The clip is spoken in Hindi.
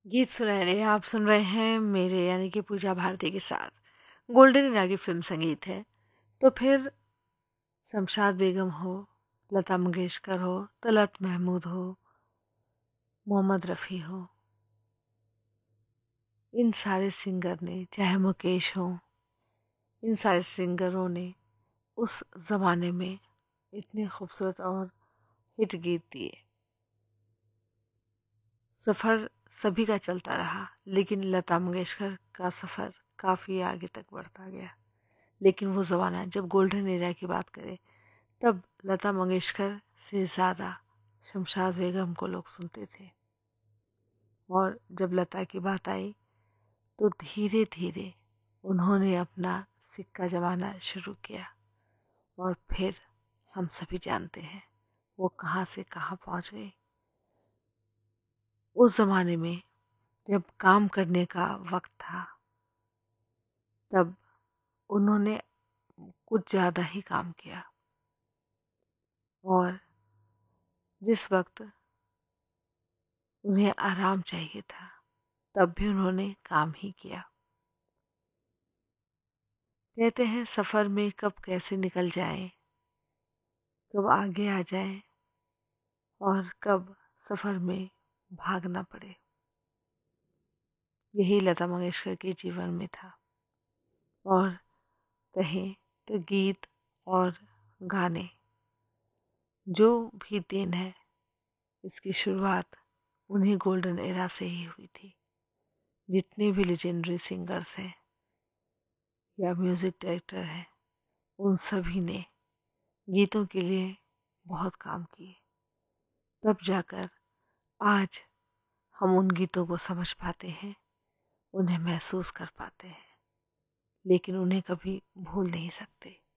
गीत सुनहरे आप सुन रहे हैं मेरे यानी कि पूजा भारती के साथ। गोल्डन इरा की फिल्म संगीत है। तो फिर शमशाद बेगम हो, लता मंगेशकर हो, तलत महमूद हो, मोहम्मद रफ़ी हो, इन सारे सिंगर ने, चाहे मुकेश हो, इन सारे सिंगरों ने उस ज़माने में इतने खूबसूरत और हिट गीत दिए। सफ़र सभी का चलता रहा, लेकिन लता मंगेशकर का सफ़र काफ़ी आगे तक बढ़ता गया। लेकिन वो ज़माना जब गोल्डन एरा की बात करें, तब लता मंगेशकर से ज़्यादा शमशाद बेगम को लोग सुनते थे। और जब लता की बात आई तो धीरे धीरे उन्होंने अपना सिक्का जमाना शुरू किया। और फिर हम सभी जानते हैं वो कहाँ से कहाँ पहुँच गई। उस ज़माने में जब काम करने का वक्त था, तब उन्होंने कुछ ज़्यादा ही काम किया। और जिस वक्त उन्हें आराम चाहिए था, तब भी उन्होंने काम ही किया। कहते हैं सफ़र में कब कैसे निकल जाए, कब आगे आ जाए और कब सफ़र में भागना पड़े। यही लता मंगेशकर के जीवन में था। और कहें तो गीत और गाने जो भी दिन है, इसकी शुरुआत उन्हीं गोल्डन एरा से ही हुई थी। जितने भी लेजेंडरी सिंगर्स हैं या म्यूज़िक डायरेक्टर हैं, उन सभी ने गीतों के लिए बहुत काम किए। तब जाकर आज हम उन गीतों को समझ पाते हैं, उन्हें महसूस कर पाते हैं, लेकिन उन्हें कभी भूल नहीं सकते।